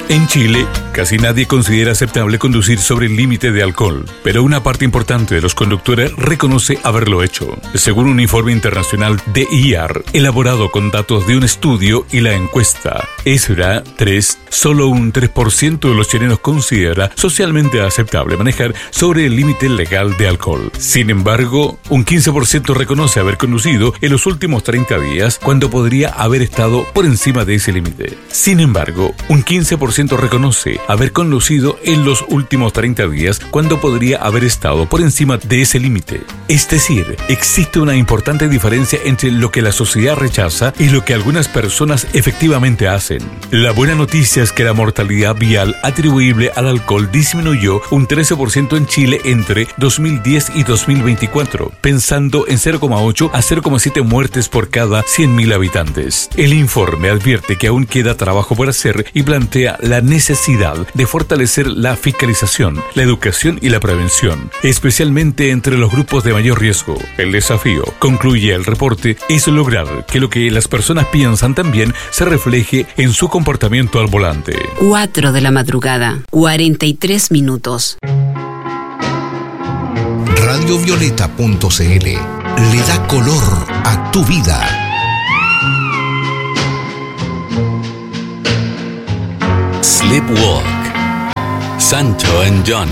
En Chile, casi nadie considera aceptable conducir sobre el límite de alcohol, pero una parte importante de los conductores reconoce haberlo hecho. Según un informe internacional de IAR, elaborado con datos de un estudio y la encuesta ESRA 3, solo un 3% de los chilenos considera socialmente aceptable manejar sobre el límite legal de alcohol. Sin embargo, un 15% reconoce haber conducido en los últimos 30 días cuando podría haber estado por encima de ese límite. Sin embargo, un 15% reconoce haber conducido en los últimos 30 días cuando podría haber estado por encima de ese límite. Es decir, existe una importante diferencia entre lo que la sociedad rechaza y lo que algunas personas efectivamente hacen. La buena noticia es que la mortalidad vial atribuible al alcohol disminuyó un 13% en Chile entre 2010 y 2024, pensando en 0,8 a 0,7 muertes por cada 100.000 habitantes. El informe advierte que aún queda trabajo por hacer y plantea la necesidad de fortalecer la fiscalización, la educación y la prevención, especialmente entre los grupos de mayor riesgo. El desafío, concluye el reporte, es lograr que lo que las personas piensan también se refleje en su comportamiento al volante. 4 de la madrugada, 43 minutos. Radiovioleta.cl le da color a tu vida. Sleepwalk. Sancho and Johnny.